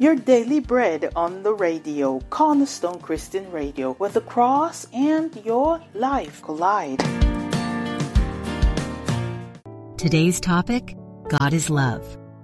your daily bread on the radio, Cornerstone Christian Radio, where the cross and your life collide. Today's topic, God is love.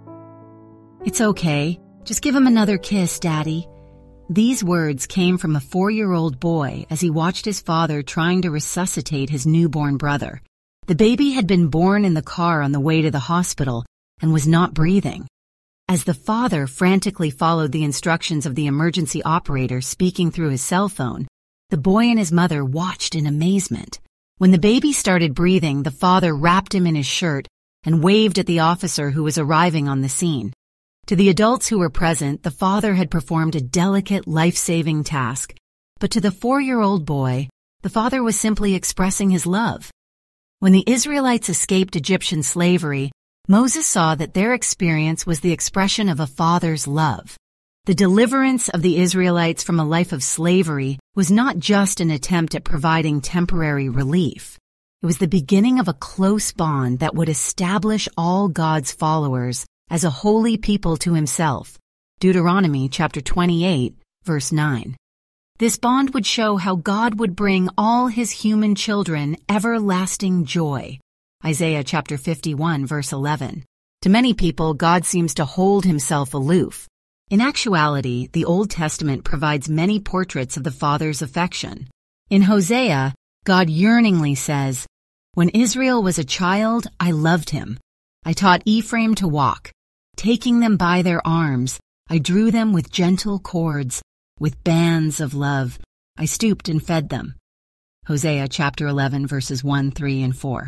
It's okay. Just give him another kiss, Daddy. These words came from a 4-year-old boy as he watched his father trying to resuscitate his newborn brother. The baby had been born in the car on the way to the hospital and was not breathing. As the father frantically followed the instructions of the emergency operator speaking through his cell phone, the boy and his mother watched in amazement. When the baby started breathing, the father wrapped him in his shirt and waved at the officer who was arriving on the scene. To the adults who were present, the father had performed a delicate, life-saving task, but to the 4-year-old boy, the father was simply expressing his love. When the Israelites escaped Egyptian slavery, Moses saw that their experience was the expression of a father's love. The deliverance of the Israelites from a life of slavery was not just an attempt at providing temporary relief. It was the beginning of a close bond that would establish all God's followers as a holy people to himself. Deuteronomy chapter 28, verse 9. This bond would show how God would bring all his human children everlasting joy. Isaiah chapter 51, verse 11. To many people, God seems to hold himself aloof. In actuality, the Old Testament provides many portraits of the Father's affection. In Hosea, God yearningly says, "When Israel was a child, I loved him. I taught Ephraim to walk. Taking them by their arms, I drew them with gentle cords. With bands of love, I stooped and fed them." Hosea chapter 11, verses 1, 3, and 4.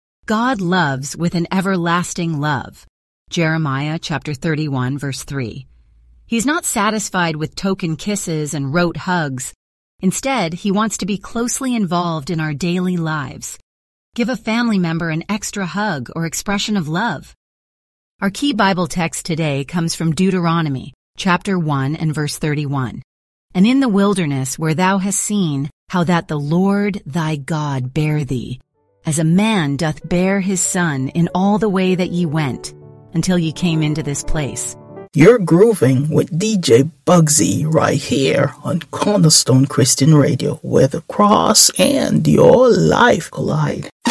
God loves with an everlasting love. Jeremiah chapter 31, verse 3. He's not satisfied with token kisses and rote hugs. Instead, he wants to be closely involved in our daily lives. Give a family member an extra hug or expression of love. Our key Bible text today comes from Deuteronomy chapter 1 and verse 31. "And in the wilderness where thou hast seen how that the Lord thy God bare thee, as a man doth bear his son in all the way that ye went, until ye came into this place." You're grooving with DJ Bugsy right here on Cornerstone Christian Radio, where the cross and your life collide.